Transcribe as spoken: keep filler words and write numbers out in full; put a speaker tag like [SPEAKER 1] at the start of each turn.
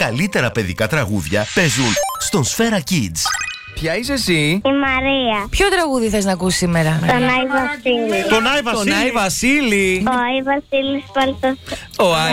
[SPEAKER 1] καλύτερα παιδικά τραγούδια παίζουν στον Σφαίρα Kids.
[SPEAKER 2] Ποια είσαι εσύ?
[SPEAKER 3] Η Μαρία.
[SPEAKER 4] Ποιο τραγούδι θες να ακούσεις σήμερα?
[SPEAKER 3] Τον Άι Βασίλη.
[SPEAKER 5] Τον Άι Βασίλη.
[SPEAKER 2] Τον Άι Βασίλη.
[SPEAKER 3] Ο Άι Βασίλης Παλτός.
[SPEAKER 2] Ο Άι